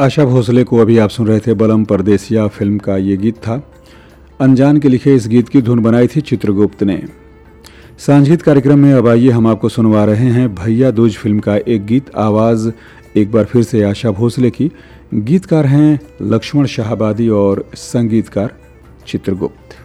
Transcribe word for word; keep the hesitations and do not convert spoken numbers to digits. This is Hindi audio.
आशा भोसले को अभी आप सुन रहे थे बलम परदेसिया फिल्म का ये गीत था। अनजान के लिखे इस गीत की धुन बनाई थी चित्रगुप्त ने। सांगीत कार्यक्रम में अब आइए हम आपको सुनवा रहे हैं भैया दूज फिल्म का एक गीत। आवाज़ एक बार फिर से आशा भोसले की, गीतकार हैं लक्ष्मण शाहबादी और संगीतकार चित्रगुप्त।